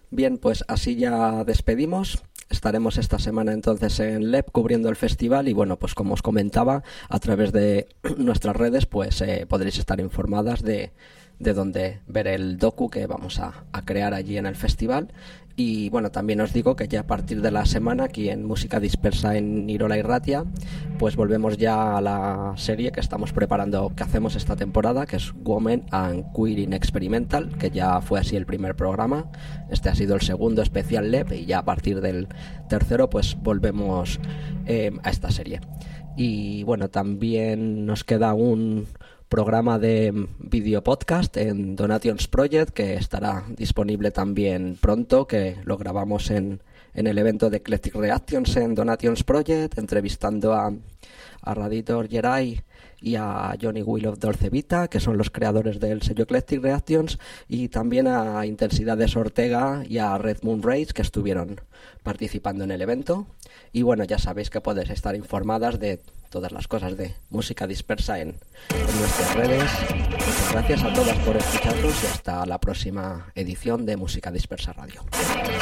Bien, pues así ya despedimos. Estaremos esta semana entonces en LEP cubriendo el festival y bueno, pues como os comentaba, a través de nuestras redes pues podréis estar informadas de dónde ver el docu que vamos a crear allí en el festival. Y bueno, también os digo que ya a partir de la semana aquí en Música Dispersa en Irola y Ratia pues volvemos ya a la serie que estamos preparando, que hacemos esta temporada, que es Women and Queering Experimental, que ya fue así el primer programa. Este ha sido el segundo especial LEP y ya a partir del tercero pues volvemos a esta serie. Y bueno, también nos queda un programa de video podcast en Donations Project que estará disponible también pronto, que lo grabamos en el evento de Eclectic Reactions en Donations Project, entrevistando a Raditor Geray y a Johnny Will of Dolce Vita, que son los creadores del sello Eclectic Reactions, y también a Intensidades Ortega y a Red Moon Rays, que estuvieron participando en el evento. Y bueno, ya sabéis que podéis estar informadas de todas las cosas de Música Dispersa en nuestras redes. Muchas gracias a todas por escucharnos y hasta la próxima edición de Música Dispersa Radio.